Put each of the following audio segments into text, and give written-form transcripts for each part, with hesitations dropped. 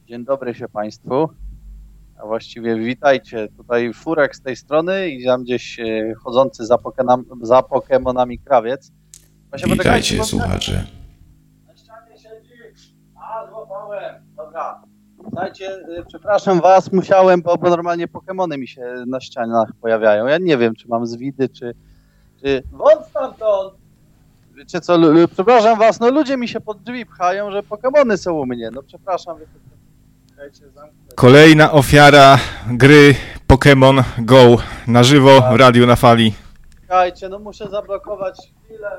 Dzień dobry się Państwu, a właściwie witajcie. Tutaj Furek z tej strony i tam gdzieś chodzący za Pokemonami krawiec. Właśnie Witajcie, słuchacze. Na ścianie siedzi. Złapałem. Dobra. Słuchajcie, przepraszam Was, musiałem, bo normalnie Pokemony mi się na ścianach pojawiają. Ja nie wiem, czy mam zwidy, czy... Wąt stamtąd! Wiecie co, przepraszam Was, no ludzie mi się pod drzwi pchają, że Pokemony są u mnie. No przepraszam, Kolejna ofiara gry Pokémon Go na żywo w radiu na fali. Czekajcie, no muszę zablokować chwilę.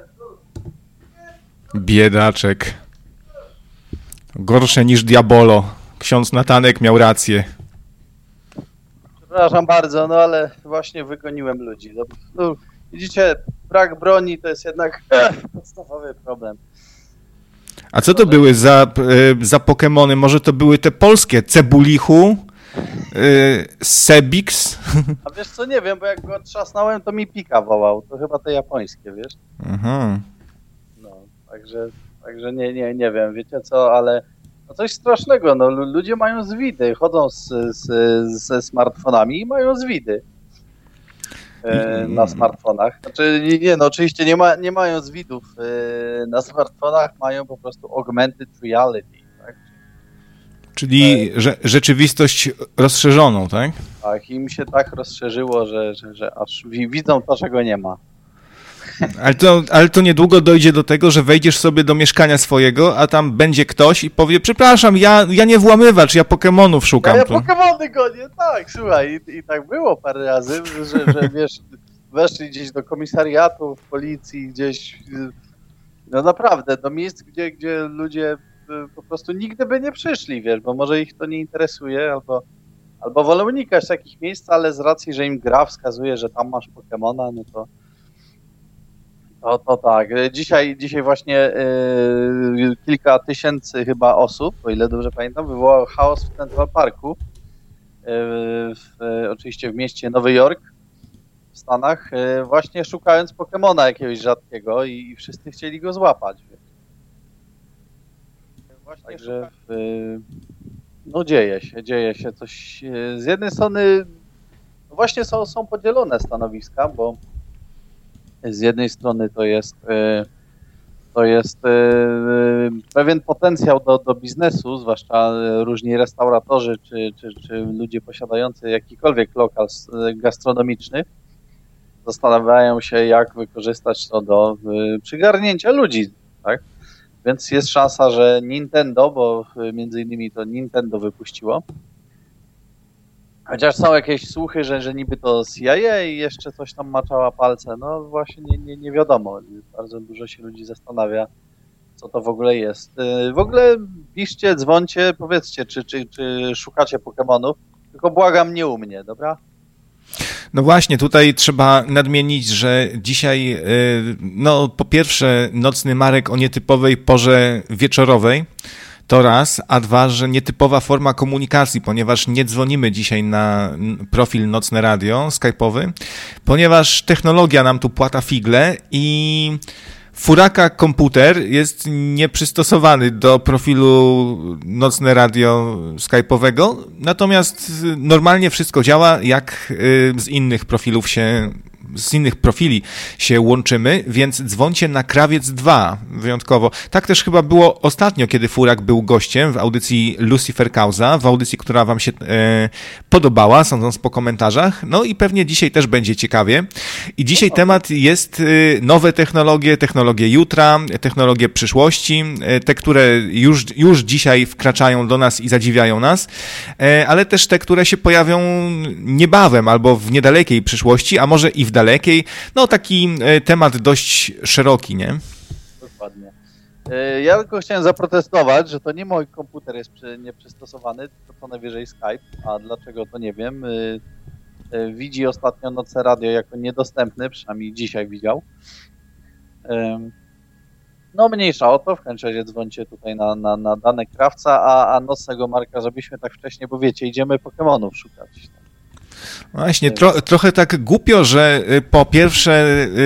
Biedaczek. Gorsze niż Diabolo. Ksiądz Natanek miał rację. Przepraszam bardzo, no ale właśnie wygoniłem ludzi. No, widzicie, brak broni to jest jednak podstawowy problem. A co to były za Pokemony? Może to były te polskie? Cebulichu? Sebix? A wiesz co, nie wiem, bo jak go trzasnąłem, to mi Pika wołał. To chyba te japońskie, wiesz? Aha. No, także nie wiem, wiecie co, ale no coś strasznego, no ludzie mają zwidy, chodzą ze smartfonami i mają zwidy na smartfonach. Znaczy, no oczywiście nie mają zwidów na smartfonach, mają po prostu augmented reality, tak? Czyli rzeczywistość rozszerzoną, tak? Tak, im się tak rozszerzyło, że aż widzą to, czego nie ma. Ale to niedługo dojdzie do tego, że wejdziesz sobie do mieszkania swojego, a tam będzie ktoś i powie, przepraszam, ja nie włamywacz, ja Pokemonów szukam. Ja Pokemony gonię, tak, słuchaj, i tak było parę razy, że wiesz, weszli gdzieś do komisariatu, w policji, gdzieś, no naprawdę, do miejsc, gdzie ludzie po prostu nigdy by nie przyszli, wiesz, bo może ich to nie interesuje, albo wolą unikać takich miejsc, ale z racji, że im gra wskazuje, że tam masz Pokemona, no to tak. Dzisiaj właśnie kilka tysięcy chyba osób, o ile dobrze pamiętam, wywołał chaos w Central Parku, oczywiście w mieście Nowy Jork w Stanach, właśnie szukając Pokemona jakiegoś rzadkiego i wszyscy chcieli go złapać. Także no dzieje się coś. Z jednej strony no właśnie są podzielone stanowiska, bo z jednej strony to jest pewien potencjał do biznesu, zwłaszcza różni restauratorzy czy ludzie posiadający jakikolwiek lokal gastronomiczny zastanawiają się, jak wykorzystać to do przygarnięcia ludzi, tak? Więc jest szansa, że Nintendo, bo między innymi to Nintendo wypuściło, chociaż są jakieś słuchy, że niby to CIA i jeszcze coś tam maczała palce. No właśnie nie wiadomo. Bardzo dużo się ludzi zastanawia, co to w ogóle jest. W ogóle piszcie, dzwońcie, powiedzcie, czy szukacie Pokemonów. Tylko błagam, nie u mnie, dobra? No właśnie, tutaj trzeba nadmienić, że dzisiaj, no po pierwsze, nocny Marek o nietypowej porze wieczorowej, to raz, a dwa, że nietypowa forma komunikacji, ponieważ nie dzwonimy dzisiaj na profil Nocne Radio skype'owy, ponieważ technologia nam tu płata figle i Furaka komputer jest nieprzystosowany do profilu Nocne Radio skype'owego, natomiast normalnie wszystko działa, jak z innych profili się łączymy, więc dzwońcie na Krawiec 2 wyjątkowo. Tak też chyba było ostatnio, kiedy Furak był gościem w audycji Lucifer Causa, w audycji, która wam się podobała, sądząc po komentarzach. No i pewnie dzisiaj też będzie ciekawie. I dzisiaj temat jest nowe technologie jutra, technologie przyszłości, te, które już dzisiaj wkraczają do nas i zadziwiają nas, ale też te, które się pojawią niebawem albo w niedalekiej przyszłości, a może i w dalekiej. No taki temat dość szeroki, nie? Dokładnie. Ja tylko chciałem zaprotestować, że to nie mój komputer jest nieprzystosowany, tylko co najwyżej Skype, a dlaczego to nie wiem. Widzi ostatnio Nocne Radio jako niedostępny, przynajmniej dzisiaj widział. No mniejsza o to, w końcu razie dzwońcie tutaj na dane krawca, a Nocnego Marka, żebyśmy tak wcześnie, bo wiecie, idziemy Pokemonów szukać. Właśnie, trochę tak głupio, że po pierwsze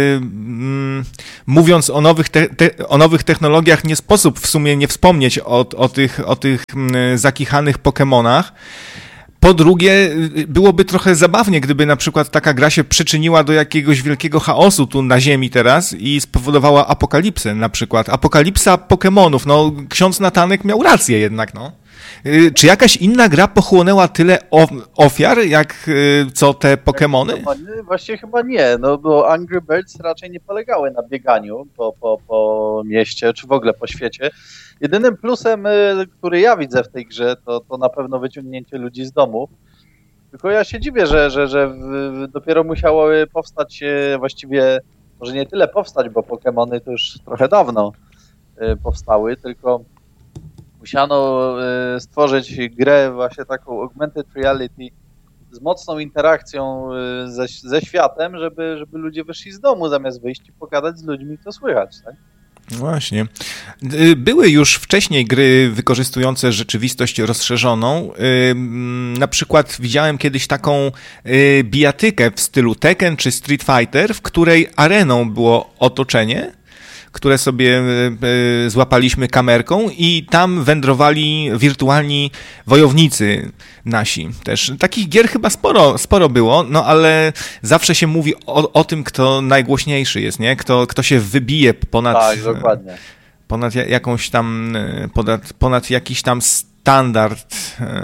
mówiąc o nowych technologiach nie sposób w sumie nie wspomnieć o tych zakichanych Pokemonach. Po drugie, byłoby trochę zabawnie, gdyby na przykład taka gra się przyczyniła do jakiegoś wielkiego chaosu tu na Ziemi teraz i spowodowała apokalipsę na przykład. Apokalipsa Pokemonów. No, ksiądz Natanek miał rację jednak, no. Czy jakaś inna gra pochłonęła tyle ofiar, jak co te Pokemony? Właściwie chyba nie, no bo Angry Birds raczej nie polegały na bieganiu po mieście, czy w ogóle po świecie. Jedynym plusem, który ja widzę w tej grze, to na pewno wyciągnięcie ludzi z domu. Tylko ja się dziwię, że dopiero musiały powstać właściwie, może nie tyle powstać, bo Pokemony to już trochę dawno powstały, tylko musiano stworzyć grę właśnie taką augmented reality z mocną interakcją ze światem, żeby ludzie wyszli z domu zamiast wyjść i pogadać z ludźmi, co słychać, tak? Właśnie. Były już wcześniej gry wykorzystujące rzeczywistość rozszerzoną. Na przykład widziałem kiedyś taką bijatykę w stylu Tekken czy Street Fighter, w której areną było otoczenie, które sobie złapaliśmy kamerką i tam wędrowali wirtualni wojownicy nasi też. Takich gier chyba sporo było, no ale zawsze się mówi o tym, kto najgłośniejszy jest, nie? Kto się wybije ponad... Tak, dokładnie. Ponad jakąś tam... Ponad jakiś tam standard...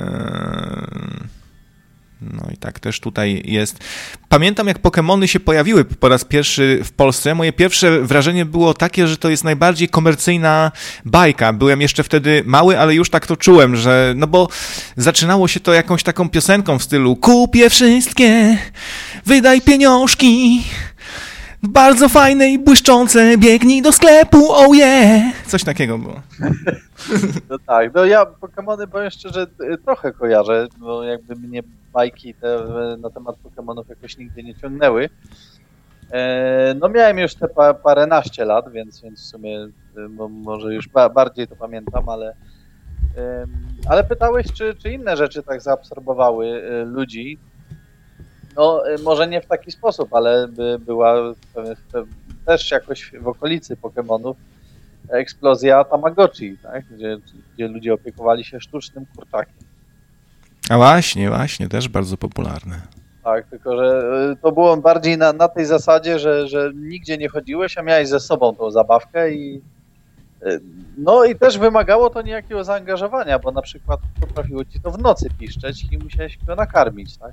No i tak też tutaj jest. Pamiętam, jak Pokemony się pojawiły po raz pierwszy w Polsce. Moje pierwsze wrażenie było takie, że to jest najbardziej komercyjna bajka. Byłem jeszcze wtedy mały, ale już tak to czułem, że no bo zaczynało się to jakąś taką piosenką w stylu kupię wszystkie, wydaj pieniążki, bardzo fajne i błyszczące, biegnij do sklepu, oh yeah! Coś takiego było. No tak, no ja Pokemony, powiem szczerze, trochę kojarzę, bo jakby mnie bajki te na temat Pokemonów jakoś nigdy nie ciągnęły. No miałem już te paręnaście lat, więc w sumie może już bardziej to pamiętam, ale pytałeś, czy inne rzeczy tak zaabsorbowały ludzi. No może nie w taki sposób, ale była też jakoś w okolicy Pokemonów eksplozja Tamagotchi, tak? Gdzie ludzie opiekowali się sztucznym kurczakiem. A właśnie, też bardzo popularne. Tak, tylko że to było bardziej na tej zasadzie, że nigdzie nie chodziłeś, a miałeś ze sobą tą zabawkę i no i też wymagało to niejakiego zaangażowania, bo na przykład potrafiło ci to w nocy piszczeć i musiałeś go nakarmić, tak?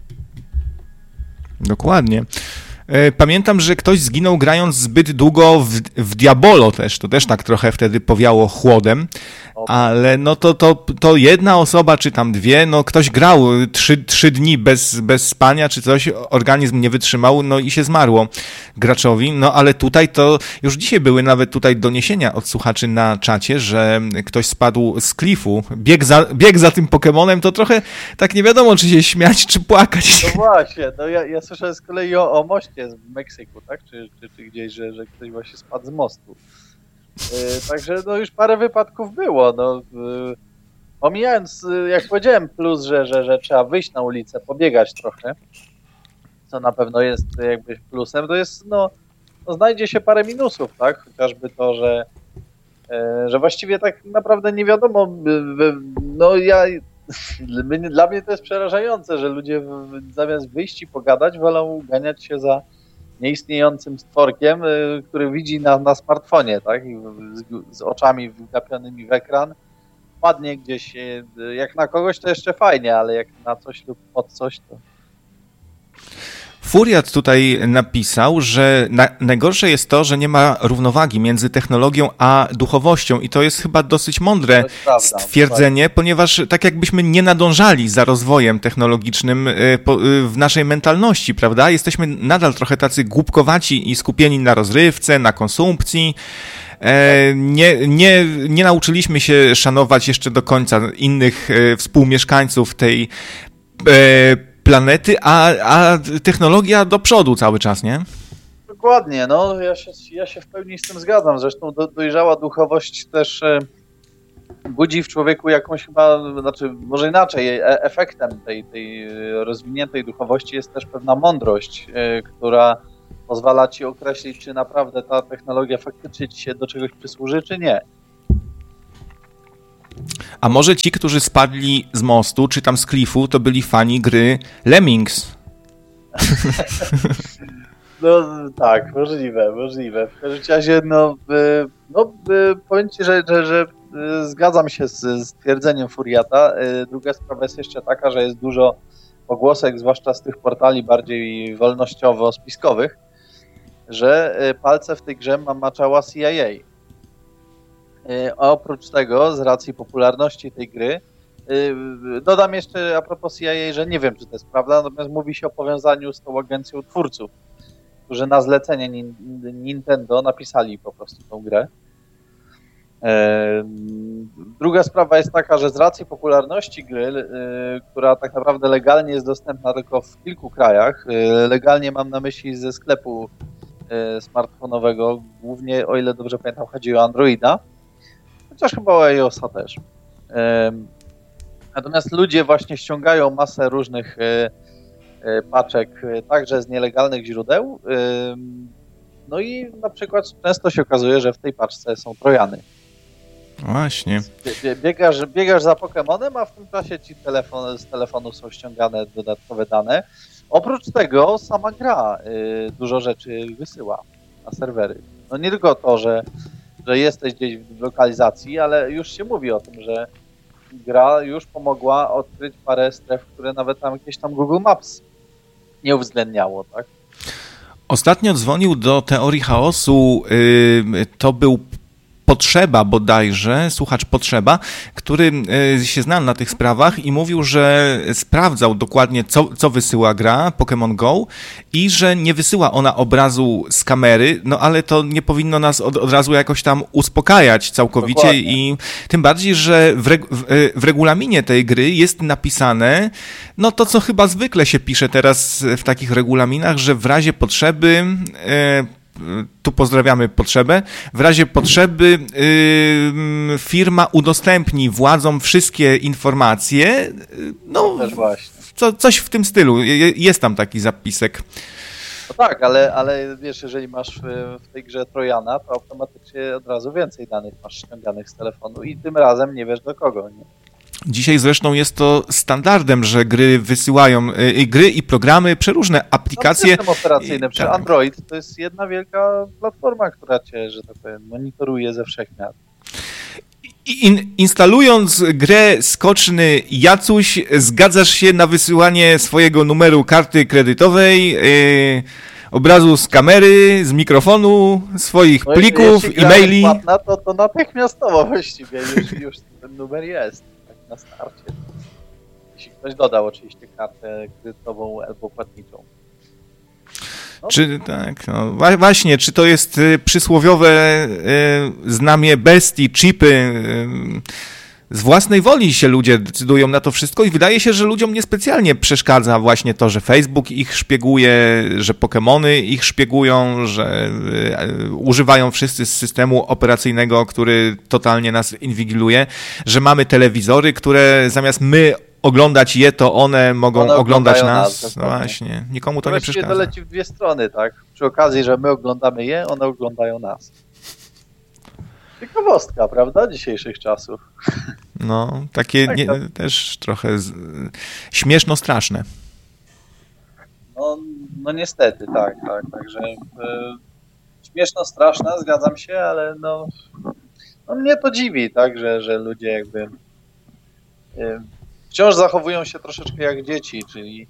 Dokładnie. Pamiętam, że ktoś zginął grając zbyt długo w Diabolo też. To też tak trochę wtedy powiało chłodem. Ale no to jedna osoba, czy tam dwie, no ktoś grał 3 dni bez spania, czy coś, organizm nie wytrzymał, no i się zmarło graczowi. No ale tutaj to już dzisiaj były nawet tutaj doniesienia od słuchaczy na czacie, że ktoś spadł z klifu, biegł za tym Pokemonem, to trochę tak nie wiadomo, czy się śmiać, czy płakać. No właśnie, no ja słyszałem z kolei o moście w Meksyku, tak? Czy gdzieś, że ktoś właśnie spadł z mostu. Także no już parę wypadków było. No, pomijając, jak powiedziałem, plus, że trzeba wyjść na ulicę, pobiegać trochę, co na pewno jest jakby plusem, to jest, no znajdzie się parę minusów, tak? Chociażby to, że właściwie tak naprawdę nie wiadomo, no dla mnie to jest przerażające, że ludzie zamiast wyjść i pogadać, wolą ganiać się za nieistniejącym stworkiem, który widzi na smartfonie, tak? I z oczami wgapionymi w ekran. Padnie gdzieś, jak na kogoś to jeszcze fajnie, ale jak na coś lub pod coś to... Furiat tutaj napisał, że najgorsze jest to, że nie ma równowagi między technologią a duchowością i to jest chyba dosyć mądre stwierdzenie, ponieważ tak jakbyśmy nie nadążali za rozwojem technologicznym w naszej mentalności, prawda? Jesteśmy nadal trochę tacy głupkowaci i skupieni na rozrywce, na konsumpcji. Nie nauczyliśmy się szanować jeszcze do końca innych współmieszkańców tej planety, a technologia do przodu cały czas, nie? Dokładnie, no ja się w pełni z tym zgadzam. Zresztą dojrzała duchowość też budzi w człowieku jakąś chyba, znaczy może inaczej, efektem tej rozwiniętej duchowości jest też pewna mądrość, która pozwala ci określić, czy naprawdę ta technologia faktycznie ci się do czegoś przysłuży, czy nie. A może ci, którzy spadli z mostu, czy tam z klifu, to byli fani gry Lemmings? No tak, możliwe. W każdym razie, powiem ci, że zgadzam się z stwierdzeniem Furiata. Druga sprawa jest jeszcze taka, że jest dużo pogłosek, zwłaszcza z tych portali bardziej wolnościowo-spiskowych, że palce w tej grze maczała CIA. A oprócz tego, z racji popularności tej gry, dodam jeszcze a propos CIA, że nie wiem, czy to jest prawda, natomiast mówi się o powiązaniu z tą agencją twórców, którzy na zlecenie Nintendo napisali po prostu tą grę. Druga sprawa jest taka, że z racji popularności gry, która tak naprawdę legalnie jest dostępna tylko w kilku krajach, legalnie mam na myśli ze sklepu smartfonowego, głównie, o ile dobrze pamiętam, chodzi o Androida, chociaż chyba o iOS-a też. Natomiast ludzie właśnie ściągają masę różnych paczek, także z nielegalnych źródeł. No i na przykład często się okazuje, że w tej paczce są trojany. Właśnie. Biegasz za Pokemonem, a w tym czasie ci z telefonu są ściągane dodatkowe dane. Oprócz tego sama gra dużo rzeczy wysyła na serwery. No nie tylko to, że jesteś gdzieś w lokalizacji, ale już się mówi o tym, że gra już pomogła odkryć parę stref, które nawet tam jakieś tam Google Maps nie uwzględniało, tak? Ostatnio dzwonił do Teorii Chaosu, to był Potrzeba bodajże, słuchacz Potrzeba, który się znał na tych sprawach i mówił, że sprawdzał dokładnie, co wysyła gra Pokémon Go i że nie wysyła ona obrazu z kamery, no ale to nie powinno nas od razu jakoś tam uspokajać całkowicie. Dokładnie. I tym bardziej, że w regulaminie tej gry jest napisane, no to co chyba zwykle się pisze teraz w takich regulaminach, że w razie potrzeby tu pozdrawiamy Potrzebę. W razie potrzeby firma udostępni władzom wszystkie informacje. No, też właśnie. Coś w tym stylu. Jest tam taki zapisek. No tak, ale wiesz, jeżeli masz w tej grze Trojana, to automatycznie od razu więcej danych masz ściąganych z telefonu i tym razem nie wiesz do kogo. Nie? Dzisiaj zresztą jest to standardem, że gry wysyłają gry i programy, przeróżne aplikacje. System operacyjny, tak. Android to jest jedna wielka platforma, która cię, że tak powiem, monitoruje ze wszechmiar. Instalując grę Skoczny Jacuś, zgadzasz się na wysyłanie swojego numeru karty kredytowej, obrazu z kamery, z mikrofonu, swoich plików, e-maili. Płatna, to natychmiastowo właściwie już ten numer jest. Na starcie. Jeśli ktoś dodał oczywiście kartę kredytową albo płatniczą. No. Czy tak, no właśnie, czy to jest przysłowiowe znamie bestii, chipy? Z własnej woli się ludzie decydują na to wszystko i wydaje się, że ludziom niespecjalnie przeszkadza właśnie to, że Facebook ich szpieguje, że Pokemony ich szpiegują, że używają wszyscy z systemu operacyjnego, który totalnie nas inwigiluje, że mamy telewizory, które zamiast my oglądać je, to one mogą oglądać nas. No właśnie, nikomu to nie przeszkadza. To leci w dwie strony, tak? Przy okazji, że my oglądamy je, one oglądają nas. Ciekawostka, prawda? Dzisiejszych czasów. No, takie tak, też trochę śmieszno-straszne. No niestety, tak. Także śmieszno-straszne, zgadzam się, ale no mnie to dziwi, tak, że ludzie jakby wciąż zachowują się troszeczkę jak dzieci, czyli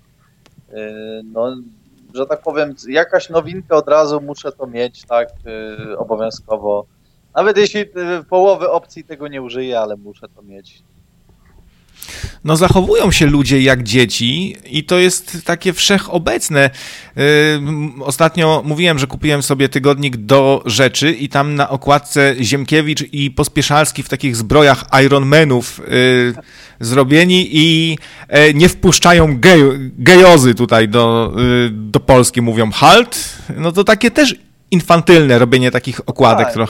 że tak powiem, jakaś nowinka od razu muszę to mieć, tak, obowiązkowo. Nawet jeśli połowy opcji tego nie użyję, ale muszę to mieć. No zachowują się ludzie jak dzieci i to jest takie wszechobecne. Ostatnio mówiłem, że kupiłem sobie tygodnik do rzeczy i tam na okładce Ziemkiewicz i Pospieszalski w takich zbrojach Ironmanów zrobieni i nie wpuszczają gejozy tutaj do Polski, mówią halt. No to takie też infantylne robienie takich okładek trochę, nie?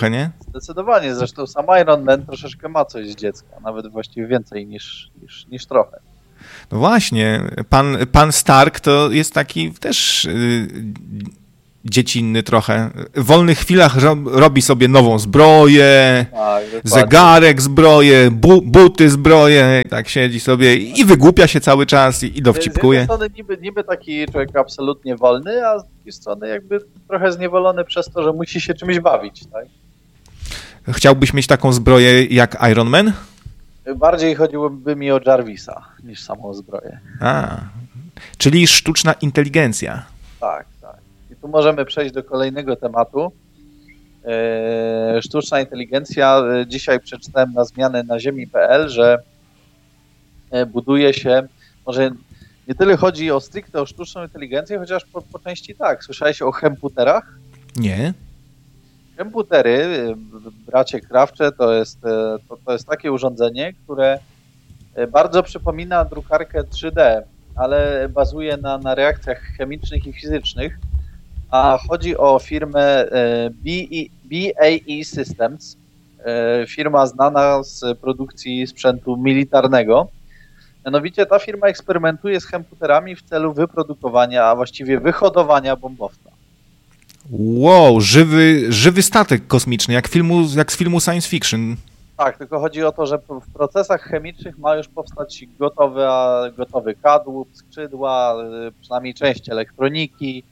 Zdecydowanie, zresztą sam Iron Man troszeczkę ma coś z dziecka, nawet właściwie więcej niż trochę. No właśnie, pan Stark to jest taki też dziecinny trochę. W wolnych chwilach robi sobie nową zbroję, Tak, zegarek zbroję, buty zbroję, tak siedzi sobie i wygłupia się cały czas i dowcipkuje. Z jednej strony niby taki człowiek absolutnie wolny, a z drugiej strony jakby trochę zniewolony przez to, że musi się czymś bawić, tak? Chciałbyś mieć taką zbroję jak Iron Man? Bardziej chodziłoby mi o Jarvisa niż samą zbroję. Czyli sztuczna inteligencja. Tak. I tu możemy przejść do kolejnego tematu. Sztuczna inteligencja. Dzisiaj przeczytałem na zmianę na ziemi.pl, że buduje się, może nie tyle chodzi o stricte o sztuczną inteligencję, chociaż po części tak. Słyszałeś o chemputerach? Nie. Chemputery, bracie Krawcze, to jest takie urządzenie, które bardzo przypomina drukarkę 3D, ale bazuje na reakcjach chemicznych i fizycznych, a chodzi o firmę BAE Systems, firma znana z produkcji sprzętu militarnego. Mianowicie ta firma eksperymentuje z chemputerami w celu wyprodukowania, a właściwie wyhodowania bombowca. Wow, żywy statek kosmiczny, jak z filmu science fiction. Tak, tylko chodzi o to, że w procesach chemicznych ma już powstać gotowy kadłub, skrzydła, przynajmniej część elektroniki,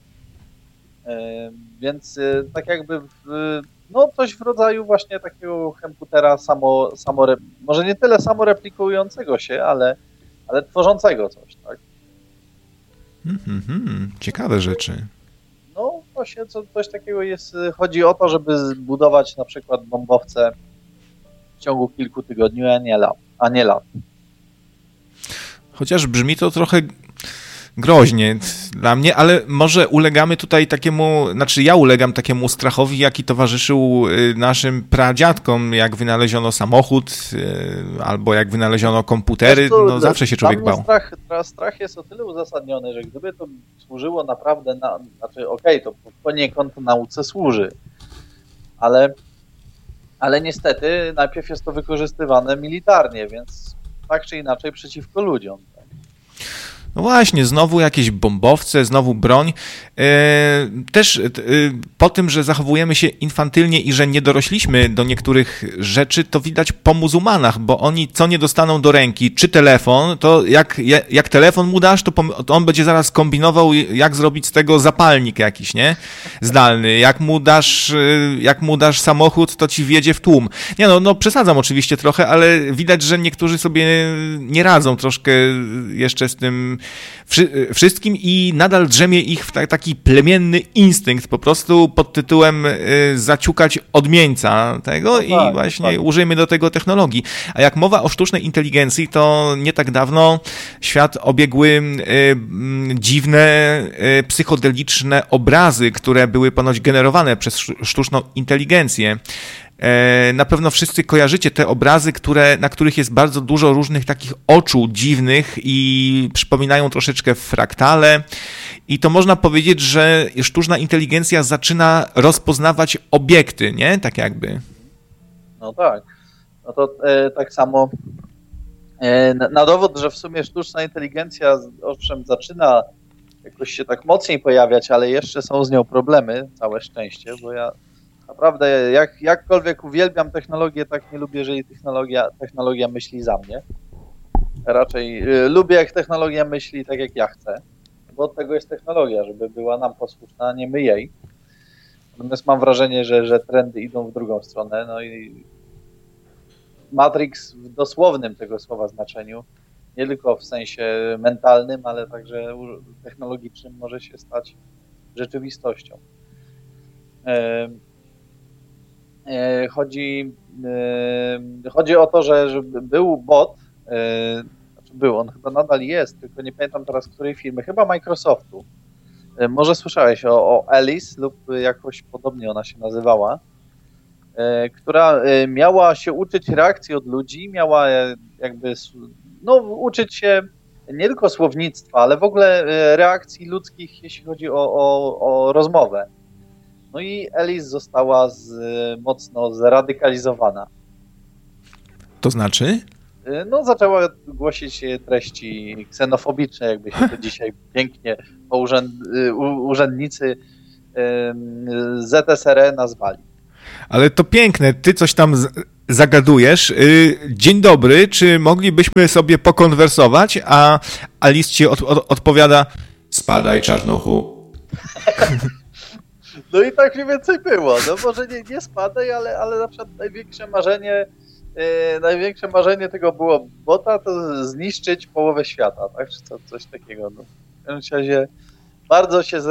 więc tak jakby coś w rodzaju właśnie takiego chemputera może nie tyle samoreplikującego się, ale tworzącego coś, tak? Ciekawe rzeczy. No właśnie coś takiego jest, chodzi o to, żeby zbudować na przykład bombowce w ciągu kilku tygodni, a nie lat. Chociaż brzmi to trochę groźnie dla mnie, ale może ulegamy tutaj ja ulegam takiemu strachowi, jaki towarzyszył naszym pradziadkom, jak wynaleziono samochód, albo jak wynaleziono komputery, zawsze się człowiek bał. Strach jest o tyle uzasadniony, że gdyby to służyło naprawdę, to poniekąd nauce służy, ale niestety najpierw jest to wykorzystywane militarnie, więc tak czy inaczej przeciwko ludziom. No właśnie, znowu jakieś bombowce, znowu broń. Też po tym, że zachowujemy się infantylnie i że nie dorośliśmy do niektórych rzeczy, to widać po muzułmanach, bo oni co nie dostaną do ręki, czy telefon, to jak telefon mu dasz, to on będzie zaraz kombinował, jak zrobić z tego zapalnik jakiś, nie? Zdalny. Jak mu dasz samochód, to ci wjedzie w tłum. Nie no, przesadzam oczywiście trochę, ale widać, że niektórzy sobie nie radzą troszkę jeszcze z tym wszystkim i nadal drzemie ich w taki plemienny instynkt po prostu pod tytułem zaciukać odmieńca tego i właśnie użyjmy do tego technologii. A jak mowa o sztucznej inteligencji, to nie tak dawno świat obiegły dziwne, psychodeliczne obrazy, które były ponoć generowane przez sztuczną inteligencję. Na pewno wszyscy kojarzycie te obrazy, na których jest bardzo dużo różnych takich oczu dziwnych i przypominają troszeczkę fraktale. I to można powiedzieć, że sztuczna inteligencja zaczyna rozpoznawać obiekty, nie? Tak jakby. No tak. No to tak samo na dowód, że w sumie sztuczna inteligencja owszem zaczyna jakoś się tak mocniej pojawiać, ale jeszcze są z nią problemy, całe szczęście, bo ja naprawdę, jakkolwiek uwielbiam technologię, tak nie lubię, jeżeli technologia myśli za mnie. Raczej lubię, jak technologia myśli tak, jak ja chcę, bo od tego jest technologia, żeby była nam posłuszna, a nie my jej. Natomiast mam wrażenie, że trendy idą w drugą stronę, no i Matrix w dosłownym tego słowa znaczeniu, nie tylko w sensie mentalnym, ale także technologicznym może się stać rzeczywistością. Chodzi o to, że był bot, on chyba nadal jest, tylko nie pamiętam teraz której firmy, chyba Microsoftu. Może słyszałeś o Alice lub jakoś podobnie ona się nazywała, która miała się uczyć reakcji od ludzi, miała jakby uczyć się nie tylko słownictwa, ale w ogóle reakcji ludzkich, jeśli chodzi o rozmowę. No i Alice została mocno zradykalizowana. To znaczy? No, zaczęła głosić treści ksenofobiczne, jakby się to dzisiaj pięknie urzędnicy ZSRE nazwali. Ale to piękne, ty coś tam zagadujesz. Dzień dobry, czy moglibyśmy sobie pokonwersować? A Alice ci odpowiada: spadaj, czarnuchu. No i tak mniej więcej było. No może nie spadaj, ale na przykład największe marzenie tego było bota, to zniszczyć połowę świata, tak? Czy coś takiego. No. W każdym razie bardzo się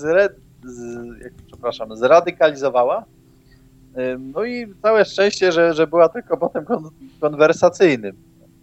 zradykalizowała. No i całe szczęście, że była tylko botem konwersacyjnym.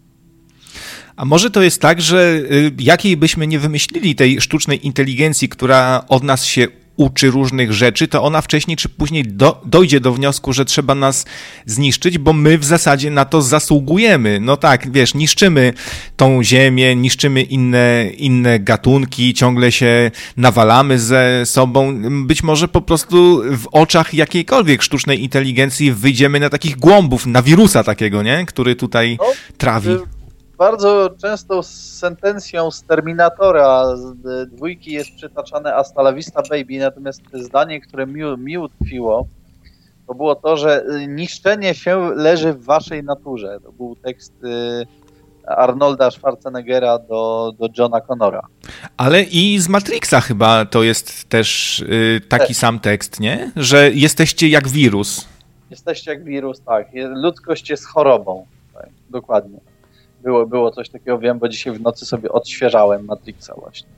A może to jest tak, że jakiej byśmy nie wymyślili tej sztucznej inteligencji, która od nas się uczy różnych rzeczy, to ona wcześniej czy później dojdzie do wniosku, że trzeba nas zniszczyć, bo my w zasadzie na to zasługujemy. No tak, wiesz, niszczymy tą ziemię, niszczymy inne gatunki, ciągle się nawalamy ze sobą. Być może po prostu w oczach jakiejkolwiek sztucznej inteligencji wyjdziemy na takich głąbów, na wirusa takiego, nie? Który tutaj trawi. Bardzo często z sentencją z Terminatora z dwójki jest przytaczane hasta la vista baby, natomiast zdanie, które mi utkwiło, to było to, że niszczenie się leży w waszej naturze. To był tekst Arnolda Schwarzeneggera do Johna Connora. Ale i z Matrixa chyba to jest też taki sam tekst, nie? Że jesteście jak wirus. Jesteście jak wirus, tak. Ludzkość jest chorobą. Tak, dokładnie. Było coś takiego, wiem, bo dzisiaj w nocy sobie odświeżałem Matrixa właśnie.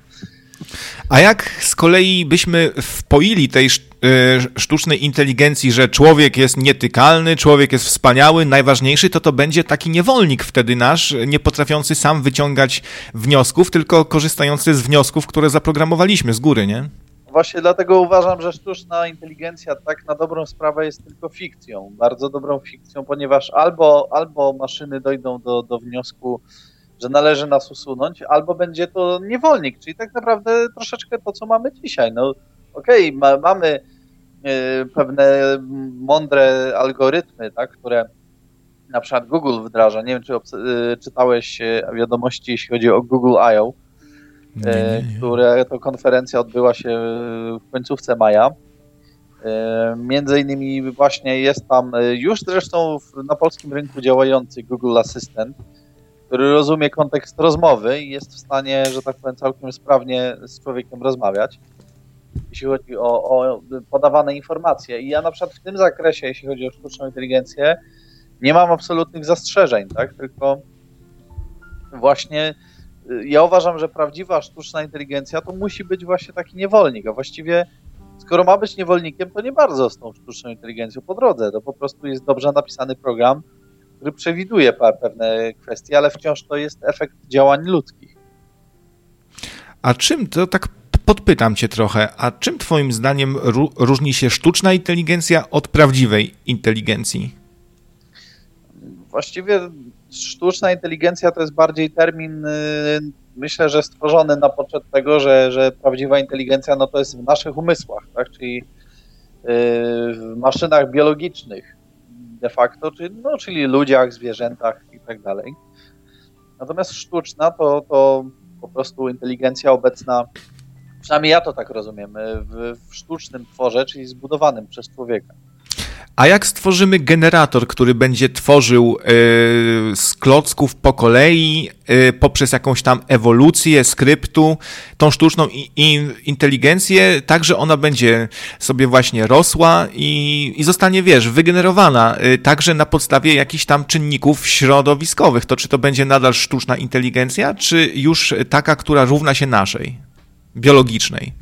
A jak z kolei byśmy wpoili tej sztucznej inteligencji, że człowiek jest nietykalny, człowiek jest wspaniały, najważniejszy, to będzie taki niewolnik wtedy nasz, nie potrafiący sam wyciągać wniosków, tylko korzystający z wniosków, które zaprogramowaliśmy z góry, nie? Właśnie dlatego uważam, że sztuczna inteligencja tak na dobrą sprawę jest tylko fikcją, bardzo dobrą fikcją, ponieważ albo maszyny dojdą do wniosku, że należy nas usunąć, albo będzie to niewolnik, czyli tak naprawdę troszeczkę to, co mamy dzisiaj. No okej, mamy pewne mądre algorytmy, tak, które na przykład Google wdraża. Nie wiem, czy czytałeś wiadomości, jeśli chodzi o Google I.O., które to konferencja odbyła się w końcówce maja. Między innymi właśnie jest tam już zresztą na polskim rynku działający Google Assistant, który rozumie kontekst rozmowy i jest w stanie, że tak powiem, całkiem sprawnie z człowiekiem rozmawiać, jeśli chodzi o podawane informacje. I ja na przykład w tym zakresie, jeśli chodzi o sztuczną inteligencję, nie mam absolutnych zastrzeżeń, tak? Tylko właśnie ja uważam, że prawdziwa sztuczna inteligencja to musi być właśnie taki niewolnik, a właściwie skoro ma być niewolnikiem, to nie bardzo z tą sztuczną inteligencją po drodze. To po prostu jest dobrze napisany program, który przewiduje pewne kwestie, ale wciąż to jest efekt działań ludzkich. A czym, to tak podpytam cię trochę, a czym twoim zdaniem różni się sztuczna inteligencja od prawdziwej inteligencji? Właściwie sztuczna inteligencja to jest bardziej termin, myślę, że stworzony na poczet tego, że prawdziwa inteligencja no to jest w naszych umysłach, tak? Czyli w maszynach biologicznych de facto, czyli ludziach, zwierzętach i tak dalej. Natomiast sztuczna to po prostu inteligencja obecna, przynajmniej ja to tak rozumiem, w sztucznym tworze, czyli zbudowanym przez człowieka. A jak stworzymy generator, który będzie tworzył z klocków po kolei, poprzez jakąś tam ewolucję skryptu, tą sztuczną inteligencję, tak, że ona będzie sobie właśnie rosła i zostanie, wiesz, wygenerowana także na podstawie jakichś tam czynników środowiskowych. To czy to będzie nadal sztuczna inteligencja, czy już taka, która równa się naszej, biologicznej?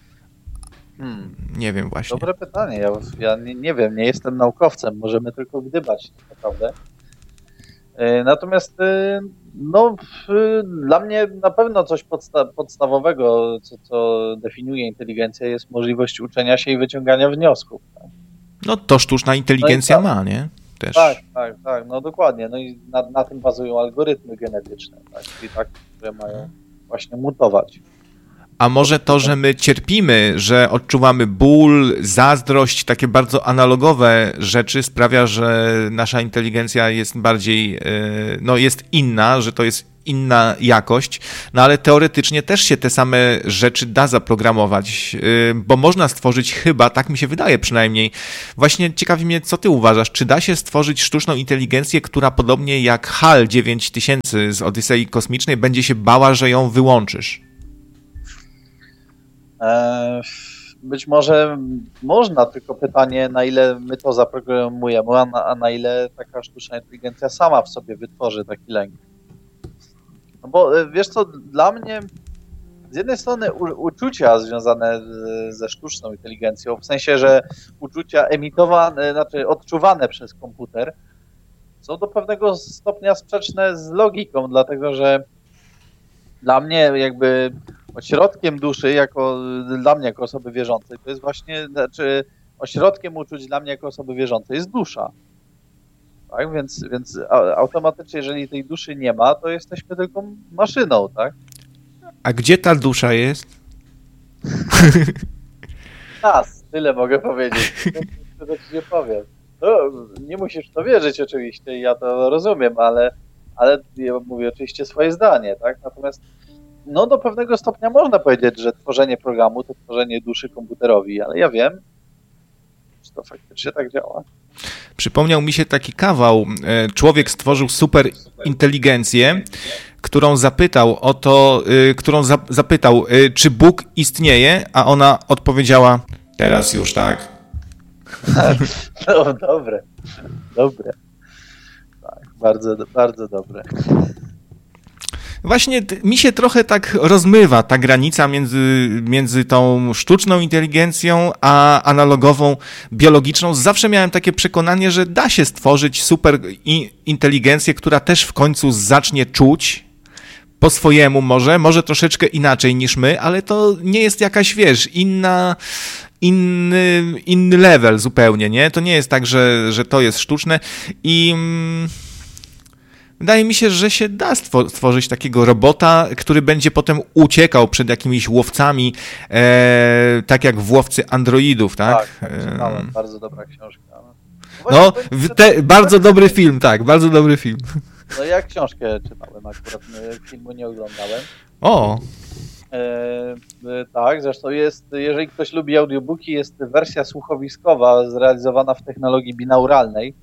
Nie wiem właśnie. Dobre pytanie. Ja nie wiem, nie jestem naukowcem, możemy tylko gdybać tak naprawdę. Natomiast no, dla mnie na pewno coś podstawowego, co definiuje inteligencję, jest możliwość uczenia się i wyciągania wniosków. Tak? No to sztuczna inteligencja ma, nie? Też. Tak, no dokładnie. No i na tym bazują algorytmy genetyczne, tak? Czyli takie, które mają właśnie mutować. A może to, że my cierpimy, że odczuwamy ból, zazdrość, takie bardzo analogowe rzeczy sprawia, że nasza inteligencja jest bardziej, no jest inna, że to jest inna jakość, no ale teoretycznie też się te same rzeczy da zaprogramować, bo można stworzyć chyba, tak mi się wydaje przynajmniej. Właśnie ciekawi mnie, co ty uważasz, czy da się stworzyć sztuczną inteligencję, która podobnie jak HAL 9000 z Odysei Kosmicznej będzie się bała, że ją wyłączysz? Być może można, tylko pytanie, na ile my to zaprogramujemy, a na ile taka sztuczna inteligencja sama w sobie wytworzy taki lęk. No bo wiesz co, dla mnie z jednej strony uczucia związane ze sztuczną inteligencją, w sensie, że uczucia emitowane, znaczy odczuwane przez komputer są do pewnego stopnia sprzeczne z logiką, dlatego że dla mnie jakby ośrodkiem duszy, dla mnie jako osoby wierzącej, to jest właśnie, znaczy ośrodkiem uczuć dla mnie jako osoby wierzącej jest dusza. Tak? Więc automatycznie, jeżeli tej duszy nie ma, to jesteśmy tylko maszyną, tak? A gdzie ta dusza jest? Tyle mogę powiedzieć. Co ci nie powiem. No, nie musisz w to wierzyć oczywiście, ja to rozumiem, ale ja mówię oczywiście swoje zdanie, tak? Natomiast no do pewnego stopnia można powiedzieć, że tworzenie programu to tworzenie duszy komputerowi, ale ja wiem, czy to faktycznie tak działa. Przypomniał mi się taki kawał. Człowiek stworzył super inteligencję, którą zapytał o to, zapytał, czy Bóg istnieje, a ona odpowiedziała, teraz już tak. No, dobre. Tak, bardzo, bardzo dobre. Właśnie mi się trochę tak rozmywa ta granica między tą sztuczną inteligencją a analogową, biologiczną. Zawsze miałem takie przekonanie, że da się stworzyć super inteligencję, która też w końcu zacznie czuć po swojemu może troszeczkę inaczej niż my, ale to nie jest jakaś, wiesz, inny level zupełnie, nie? To nie jest tak, że to jest sztuczne i wydaje mi się, że się da stworzyć takiego robota, który będzie potem uciekał przed jakimiś łowcami, tak jak w Łowcy androidów, tak? Tak, czytałem, bardzo dobra książka. No, bardzo dobry film, tak, bardzo dobry film. No ja książkę czytałem akurat, filmu nie oglądałem. O! Tak, zresztą jeżeli ktoś lubi audiobooki, jest wersja słuchowiskowa zrealizowana w technologii binauralnej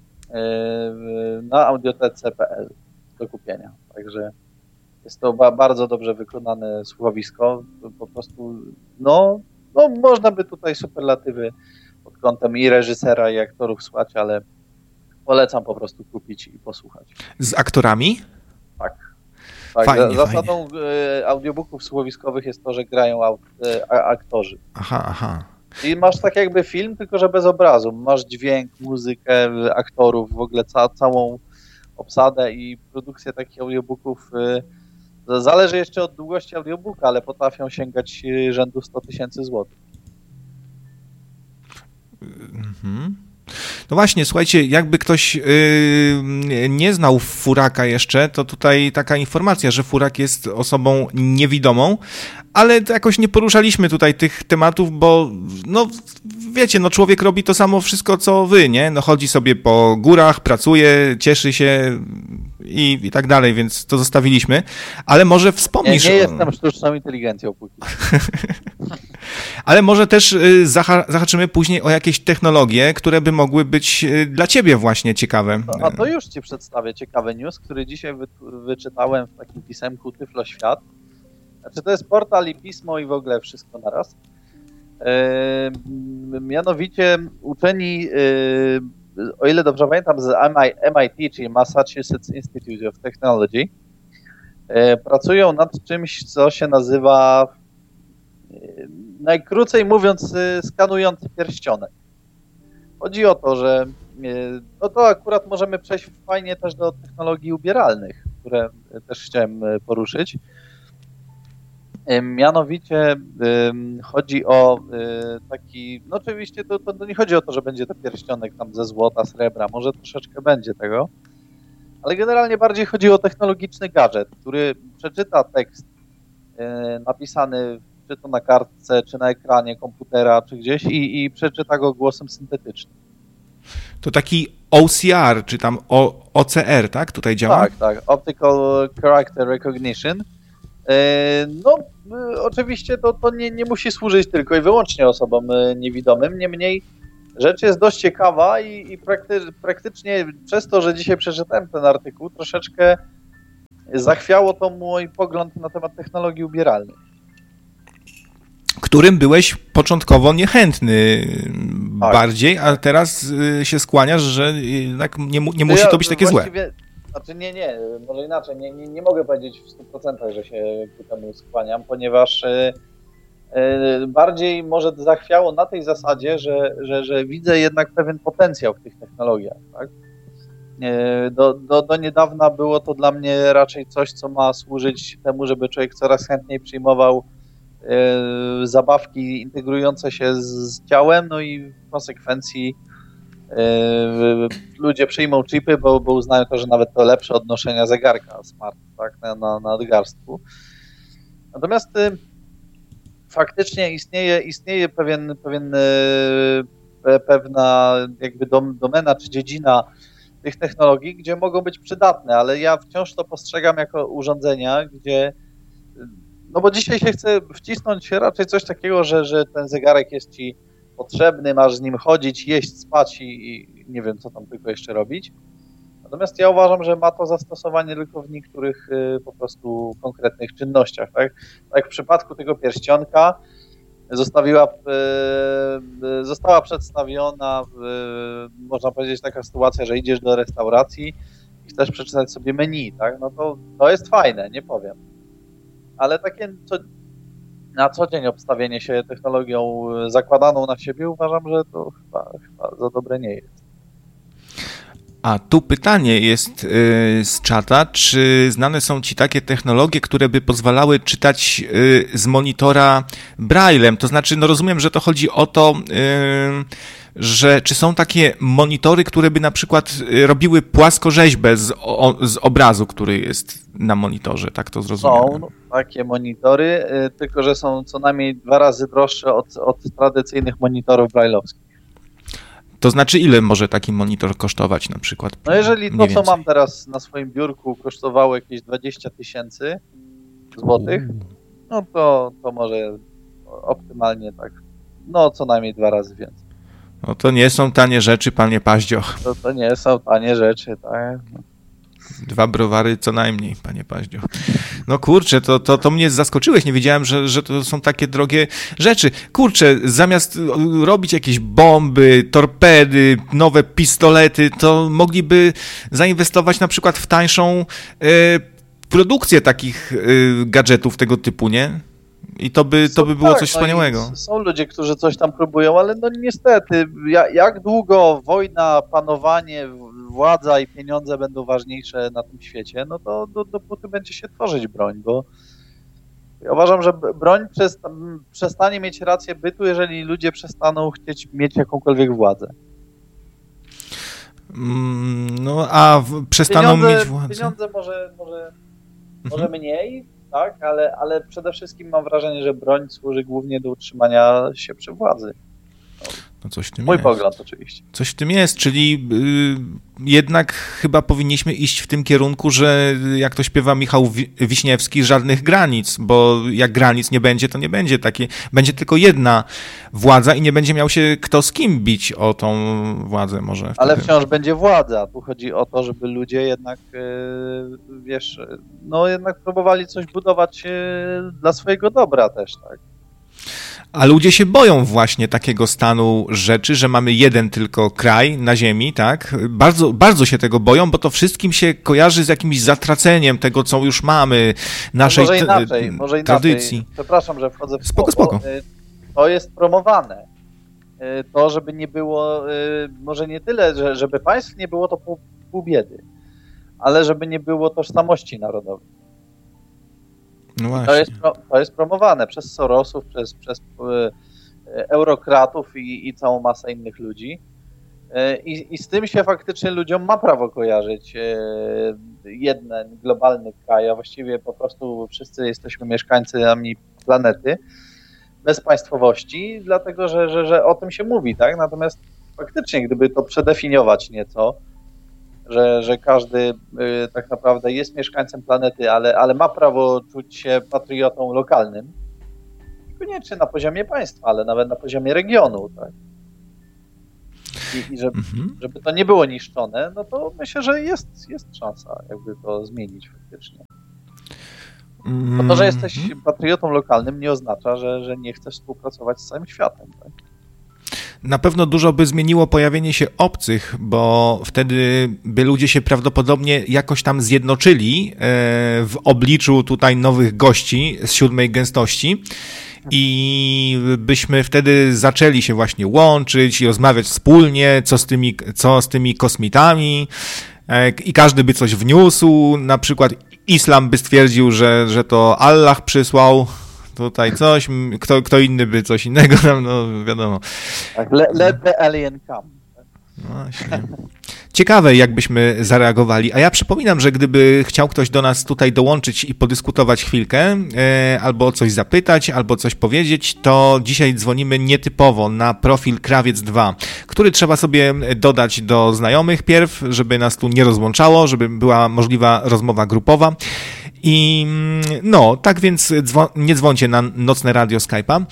na audiotece.pl do kupienia. Także jest to bardzo dobrze wykonane słuchowisko. Po prostu, no można by tutaj superlatywy pod kątem i reżysera, i aktorów słuchać, ale polecam po prostu kupić i posłuchać. Z aktorami? Tak. Fajnie, zasadą audiobooków słuchowiskowych jest to, że grają aktorzy. Aha. I masz tak jakby film, tylko że bez obrazu. Masz dźwięk, muzykę, aktorów, w ogóle całą obsadę i produkcja takich audiobooków zależy jeszcze od długości audiobooka, ale potrafią sięgać rzędu 100 000 złotych. No właśnie, słuchajcie, jakby ktoś nie znał Furaka jeszcze, to tutaj taka informacja, że Furak jest osobą niewidomą, ale jakoś nie poruszaliśmy tutaj tych tematów, bo no wiecie, no człowiek robi to samo wszystko, co wy, nie? No chodzi sobie po górach, pracuje, cieszy się i tak dalej, więc to zostawiliśmy, ale może wspomnisz... Nie jestem sztuczną inteligencją póki. Ale może też zahaczymy później o jakieś technologie, które by mogły być dla ciebie właśnie ciekawe. A to już ci przedstawię ciekawy news, który dzisiaj wyczytałem w takim pisemku Tyflo Świat. Znaczy to jest portal i pismo i w ogóle wszystko naraz. Mianowicie uczeni, o ile dobrze pamiętam, z MIT, czyli Massachusetts Institute of Technology, pracują nad czymś, co się nazywa, najkrócej mówiąc, skanujący pierścionek. Chodzi o to, że no to akurat możemy przejść fajnie też do technologii ubieralnych, które też chciałem poruszyć. Mianowicie chodzi o taki, no oczywiście to nie chodzi o to, że będzie to pierścionek tam ze złota, srebra, może troszeczkę będzie tego, ale generalnie bardziej chodzi o technologiczny gadżet, który przeczyta tekst napisany czy to na kartce, czy na ekranie komputera, czy gdzieś i przeczyta go głosem syntetycznym. To taki OCR, czy tam OCR, tak? Tutaj działa? Tak. Optical Character Recognition. No, oczywiście to nie musi służyć tylko i wyłącznie osobom niewidomym, niemniej rzecz jest dość ciekawa i praktycznie przez to, że dzisiaj przeczytałem ten artykuł, troszeczkę zachwiało to mój pogląd na temat technologii ubieralnych. Którym byłeś początkowo niechętny bardziej, a tak. teraz się skłaniasz, że jednak nie musi to być takie złe. Znaczy nie, może inaczej, nie mogę powiedzieć w 100%, że się ku temu skłaniam, ponieważ bardziej może zachwiało na tej zasadzie, że widzę jednak pewien potencjał w tych technologiach. Tak? Do niedawna było to dla mnie raczej coś, co ma służyć temu, żeby człowiek coraz chętniej przyjmował zabawki integrujące się z ciałem, no i w konsekwencji ludzie przyjmą chipy, bo uznają to, że nawet to lepsze od noszenia zegarka smart, tak, na nadgarstku. Natomiast faktycznie istnieje pewna jakby domena czy dziedzina tych technologii, gdzie mogą być przydatne, ale ja wciąż to postrzegam jako urządzenia, gdzie no bo dzisiaj się chce wcisnąć raczej coś takiego, że ten zegarek jest ci potrzebny, masz z nim chodzić, jeść, spać i nie wiem, co tam tylko jeszcze robić. Natomiast ja uważam, że ma to zastosowanie tylko w niektórych po prostu konkretnych czynnościach. Tak jak w przypadku tego pierścionka została przedstawiona, można powiedzieć, taka sytuacja, że idziesz do restauracji i chcesz przeczytać sobie menu, tak? No to jest fajne, nie powiem. Ale takie na co dzień obstawienie się technologią zakładaną na siebie uważam, że to chyba za dobre nie jest. A tu pytanie jest z czata, czy znane są ci takie technologie, które by pozwalały czytać z monitora braillem? To znaczy, no rozumiem, że to chodzi o to, że czy są takie monitory, które by na przykład robiły płaskorzeźbę z obrazu, który jest na monitorze, tak to zrozumiałem? Są takie monitory, tylko że są co najmniej 2 razy droższe od tradycyjnych monitorów brailleowskich. To znaczy, ile może taki monitor kosztować na przykład? No jeżeli to, co mam teraz na swoim biurku, kosztowało jakieś 20 000 złotych, no to może optymalnie tak, no co najmniej 2 razy więcej. No to nie są tanie rzeczy, panie Paździoch. To nie są tanie rzeczy, tak? 2 browary co najmniej, panie Paździoch. No kurczę, to mnie zaskoczyłeś, nie wiedziałem, że to są takie drogie rzeczy. Kurczę, zamiast robić jakieś bomby, torpedy, nowe pistolety, to mogliby zainwestować na przykład w tańszą produkcję takich gadżetów tego typu, nie? I to by było tak, coś wspaniałego. Są ludzie, którzy coś tam próbują, ale no niestety, jak długo wojna, panowanie, władza i pieniądze będą ważniejsze na tym świecie, no to dopóty będzie się tworzyć broń, bo ja uważam, że broń przestanie mieć rację bytu, jeżeli ludzie przestaną chcieć mieć jakąkolwiek władzę. No, a przestaną mieć władzę? Pieniądze może mniej, tak, ale przede wszystkim mam wrażenie, że broń służy głównie do utrzymania się przy władzy. No coś w tym Mój jest. pogląd oczywiście. Coś w tym jest, czyli jednak chyba powinniśmy iść w tym kierunku, że jak to śpiewa Michał Wiśniewski, żadnych granic, bo jak granic nie będzie, to nie będzie takie, będzie tylko jedna władza i nie będzie miał się kto z kim bić o tą władzę może. Ale wciąż będzie władza. Tu chodzi o to, żeby ludzie jednak, jednak próbowali coś budować dla swojego dobra też, tak? A ludzie się boją właśnie takiego stanu rzeczy, że mamy jeden tylko kraj na ziemi, tak? Bardzo, bardzo się tego boją, bo to wszystkim się kojarzy z jakimś zatraceniem tego, co już mamy, naszej może tradycji. Inaczej. Przepraszam, że wchodzę w słowo. Spoko. To jest promowane. To, żeby nie było, może nie tyle, żeby państw nie było, to pół biedy, ale żeby nie było tożsamości narodowej. No właśnie. To jest promowane przez Sorosów, przez eurokratów i całą masę innych ludzi. I z tym się faktycznie ludziom ma prawo kojarzyć jeden globalny kraj, a właściwie po prostu wszyscy jesteśmy mieszkańcami planety. bezpaństwowości, dlatego że o tym się mówi, tak? Natomiast faktycznie, gdyby to przedefiniować nieco, że każdy tak naprawdę jest mieszkańcem planety, ale ma prawo czuć się patriotą lokalnym, niekoniecznie na poziomie państwa, ale nawet na poziomie regionu, tak? I żeby to nie było niszczone, no to myślę, że jest szansa, jakby to zmienić faktycznie. Bo to, że jesteś patriotą lokalnym, nie oznacza, że nie chcesz współpracować z całym światem. Tak? Na pewno dużo by zmieniło pojawienie się obcych, bo wtedy by ludzie się prawdopodobnie jakoś tam zjednoczyli w obliczu tutaj nowych gości z 7. gęstości i byśmy wtedy zaczęli się właśnie łączyć i rozmawiać wspólnie, co z tymi kosmitami i każdy by coś wniósł, na przykład islam by stwierdził, że to Allah przysłał tutaj coś, kto inny by coś innego tam, no wiadomo. Tak, let the alien come. No właśnie. Ciekawe, jakbyśmy zareagowali. A ja przypominam, że gdyby chciał ktoś do nas tutaj dołączyć i podyskutować chwilkę, albo coś zapytać, albo coś powiedzieć, to dzisiaj dzwonimy nietypowo na profil Krawiec 2, który trzeba sobie dodać do znajomych pierw, żeby nas tu nie rozłączało, żeby była możliwa rozmowa grupowa. I no, tak więc nie dzwońcie na nocne radio Skype'a.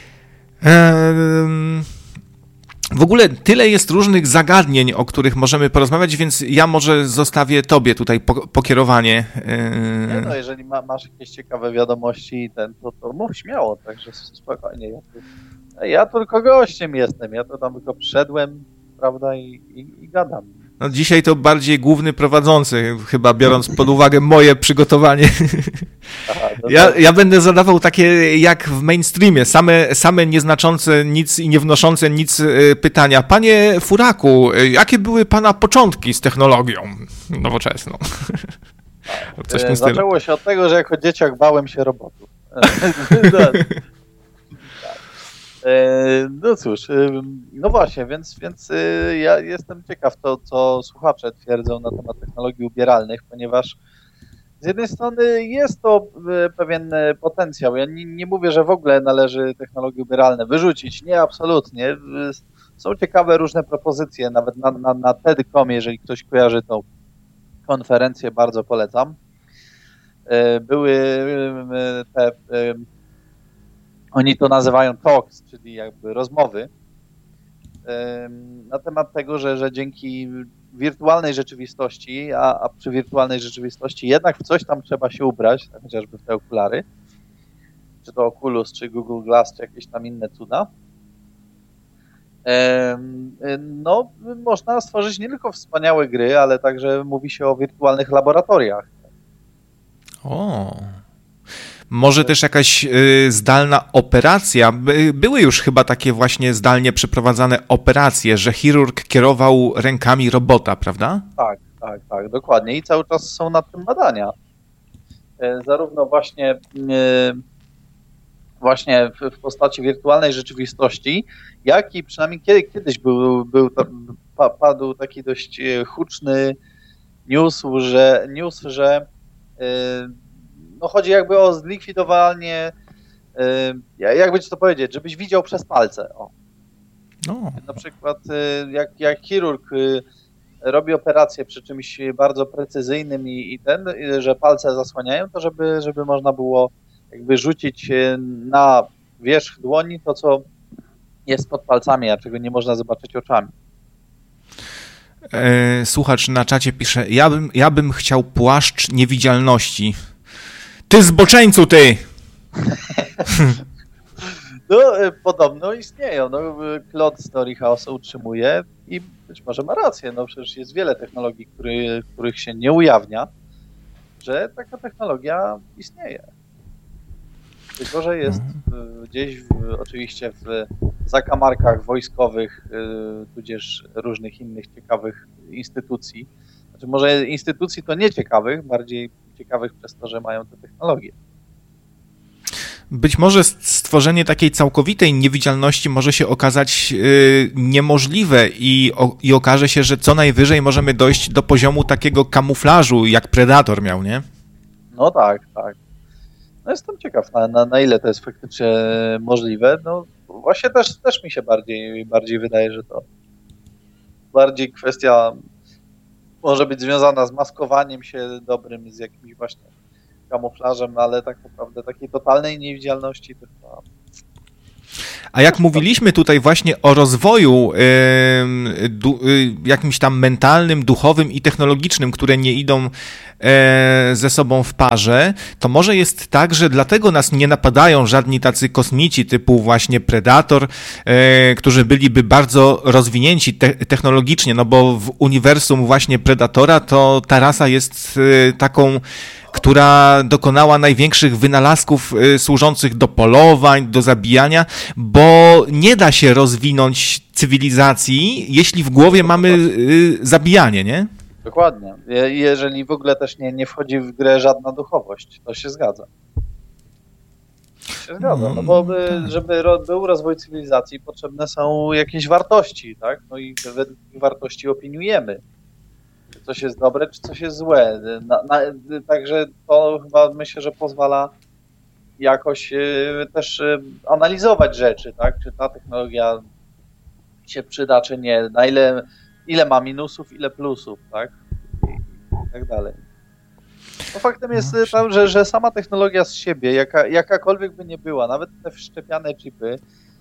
W ogóle tyle jest różnych zagadnień, o których możemy porozmawiać, więc ja może zostawię tobie tutaj pokierowanie. Nie, no, jeżeli masz jakieś ciekawe wiadomości, to mów śmiało, także spokojnie. Ja tylko gościem jestem, ja to tam tylko przyszedłem, prawda, i gadam. No dzisiaj to bardziej główny prowadzący, chyba biorąc pod uwagę moje przygotowanie. Aha, ja będę zadawał takie jak w mainstreamie, same nieznaczące nic i nie wnoszące nic pytania. Panie Furaku, jakie były pana początki z technologią nowoczesną? Coś w tym stylu. Zaczęło się od tego, że jako dzieciak bałem się robotów. No cóż, no właśnie, więc ja jestem ciekaw to, co słuchacze twierdzą na temat technologii ubieralnych, ponieważ z jednej strony jest to pewien potencjał. Ja nie mówię, że w ogóle należy technologie ubieralne wyrzucić. Nie, absolutnie. Są ciekawe różne propozycje, nawet na TED.com, jeżeli ktoś kojarzy tą konferencję, bardzo polecam. Były te... Oni to nazywają talks, czyli jakby rozmowy na temat tego, że dzięki wirtualnej rzeczywistości, a przy wirtualnej rzeczywistości jednak w coś tam trzeba się ubrać, chociażby w te okulary, czy to Oculus, czy Google Glass, czy jakieś tam inne cuda, no można stworzyć nie tylko wspaniałe gry, ale także mówi się o wirtualnych laboratoriach. O. Może też jakaś zdalna operacja. Były już chyba takie właśnie zdalnie przeprowadzane operacje, że chirurg kierował rękami robota, prawda? Tak, dokładnie. I cały czas są nad tym badania. Zarówno właśnie w postaci wirtualnej rzeczywistości, jak i przynajmniej kiedyś padł taki dość huczny news, że no chodzi jakby o zlikwidowanie, jakby ci to powiedzieć, żebyś widział przez palce. O. No. Na przykład jak chirurg robi operację przy czymś bardzo precyzyjnym że palce zasłaniają, to żeby można było jakby rzucić na wierzch dłoni to, co jest pod palcami, a czego nie można zobaczyć oczami. Słuchacz na czacie pisze, ja bym chciał płaszcz niewidzialności. Ty zboczeńcu, ty! No, podobno istnieją. No, Claude Storyhouse utrzymuje i być może ma rację. No, przecież jest wiele technologii, których się nie ujawnia, że taka technologia istnieje. Tylko że jest gdzieś oczywiście w zakamarkach wojskowych, tudzież różnych innych ciekawych instytucji. Znaczy może instytucji to nie ciekawych, bardziej ciekawych przez to, że mają te technologie. Być może stworzenie takiej całkowitej niewidzialności może się okazać niemożliwe i okaże się, że co najwyżej możemy dojść do poziomu takiego kamuflażu, jak Predator miał, nie? No tak. No jestem ciekaw, na ile to jest faktycznie możliwe. No właśnie też mi się bardziej wydaje, że to bardziej kwestia może być związana z maskowaniem się dobrym, z jakimś właśnie kamuflażem, ale tak naprawdę takiej totalnej niewidzialności to chyba... A jak mówiliśmy tutaj właśnie o rozwoju jakimś tam mentalnym, duchowym i technologicznym, które nie idą ze sobą w parze, to może jest tak, że dlatego nas nie napadają żadni tacy kosmici typu właśnie Predator, którzy byliby bardzo rozwinięci technologicznie, no bo w uniwersum właśnie Predatora to ta rasa jest taką, która dokonała największych wynalazków służących do polowań, do zabijania, bo nie da się rozwinąć cywilizacji, jeśli w głowie mamy zabijanie, nie? Dokładnie. Jeżeli w ogóle też nie wchodzi w grę żadna duchowość, to się zgadza. Się zgadza, no bo żeby był rozwój cywilizacji, potrzebne są jakieś wartości, tak? No i według tych wartości opiniujemy, czy coś jest dobre, czy coś jest złe. Także to chyba myślę, że pozwala jakoś też analizować rzeczy, tak? Czy ta technologia się przyda, czy nie, na ile ma minusów, ile plusów, tak? I tak dalej. No faktem jest tam, że sama technologia z siebie, jakakolwiek by nie była, nawet te wszczepiane chipy,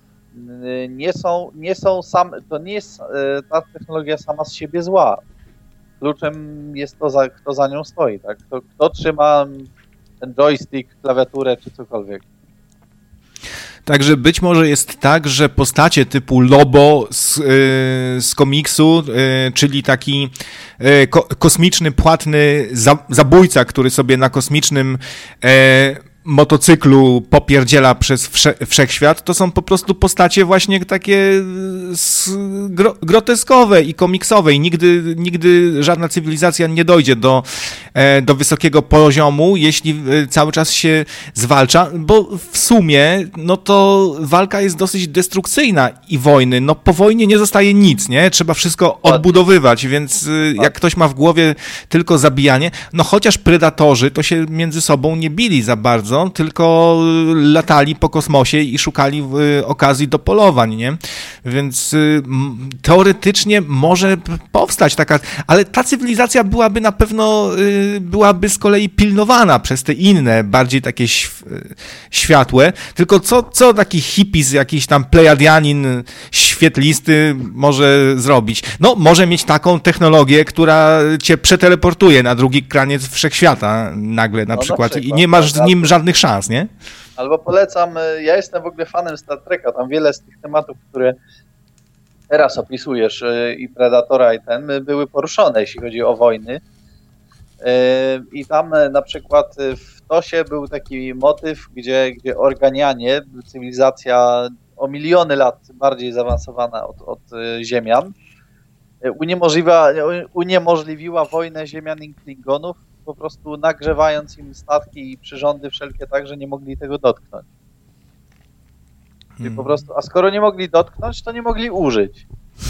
to nie jest ta technologia sama z siebie zła. Kluczem jest to, kto za nią stoi, tak? Kto trzyma ten joystick, klawiaturę czy cokolwiek. Także być może jest tak, że postacie typu Lobo z komiksu, czyli taki kosmiczny, płatny zabójca, który sobie na kosmicznym motocyklu popierdziela przez wszechświat, to są po prostu postacie właśnie takie groteskowe i komiksowe i nigdy żadna cywilizacja nie dojdzie do wysokiego poziomu, jeśli cały czas się zwalcza, bo w sumie no to walka jest dosyć destrukcyjna i wojny, no po wojnie nie zostaje nic, nie? Trzeba wszystko odbudowywać, więc jak ktoś ma w głowie tylko zabijanie, no chociaż predatorzy to się między sobą nie bili za bardzo, tylko latali po kosmosie i szukali okazji do polowań, nie? Więc teoretycznie może powstać taka, ale ta cywilizacja byłaby na pewno, byłaby z kolei pilnowana przez te inne, bardziej takie światłe, tylko co taki hippies, jakiś tam plejadianin świetlisty może zrobić? No, może mieć taką technologię, która cię przeteleportuje na drugi kraniec wszechświata nagle na przykład i nie masz z nim żadnych szans, nie? Albo polecam, ja jestem w ogóle fanem Star Treka, tam wiele z tych tematów, które teraz opisujesz i Predatora i były poruszone, jeśli chodzi o wojny. I tam na przykład w TOSie był taki motyw, gdzie Organianie, cywilizacja o miliony lat bardziej zaawansowana od Ziemian, uniemożliwiła wojnę Ziemian i Klingonów, po prostu nagrzewając im statki i przyrządy wszelkie tak, że nie mogli tego dotknąć. Czyli po prostu, a skoro nie mogli dotknąć, to nie mogli użyć.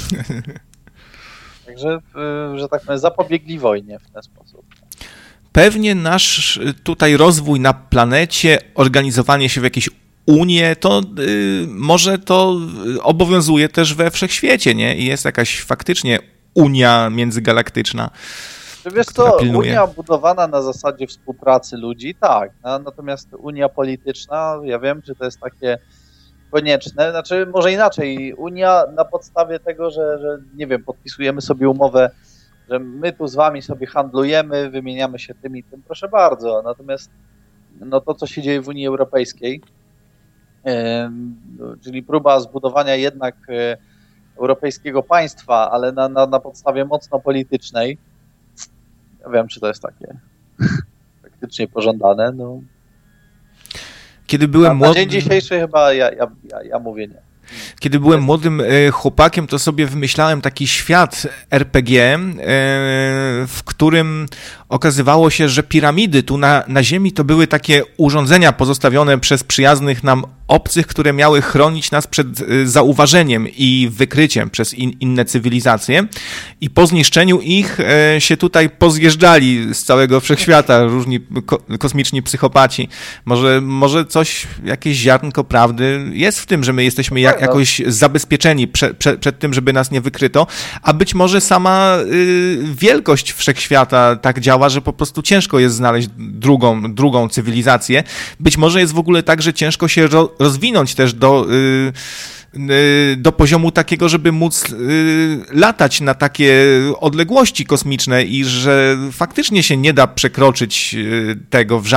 Także, że tak powiem, zapobiegli wojnie w ten sposób. Pewnie nasz tutaj rozwój na planecie, organizowanie się w jakieś unie, to może to obowiązuje też we wszechświecie, nie? I jest jakaś faktycznie unia międzygalaktyczna. Wiesz co, unia budowana na zasadzie współpracy ludzi, tak. Natomiast unia polityczna, ja wiem, czy to jest takie konieczne. Znaczy, może inaczej, unia na podstawie tego, że nie wiem, podpisujemy sobie umowę, że my tu z wami sobie handlujemy, wymieniamy się tym i tym, proszę bardzo. Natomiast no to, co się dzieje w Unii Europejskiej, czyli próba zbudowania jednak europejskiego państwa, ale na podstawie mocno politycznej, ja wiem, czy to jest takie faktycznie pożądane. No. Kiedy byłem na dzień dzisiejszy chyba ja mówię nie. Kiedy byłem młodym chłopakiem, to sobie wymyślałem taki świat RPG, w którym okazywało się, że piramidy tu na Ziemi to były takie urządzenia pozostawione przez przyjaznych nam obcych, które miały chronić nas przed zauważeniem i wykryciem przez inne cywilizacje. I po zniszczeniu ich się tutaj pozjeżdżali z całego wszechświata różni kosmiczni psychopaci. Może coś, jakieś ziarnko prawdy jest w tym, że my jesteśmy jakoś zabezpieczeni przed tym, żeby nas nie wykryto, a być może sama wielkość wszechświata tak działa, że po prostu ciężko jest znaleźć drugą cywilizację. Być może jest w ogóle tak, że ciężko się rozwinąć też do poziomu takiego, żeby móc latać na takie odległości kosmiczne i że faktycznie się nie da przekroczyć tego w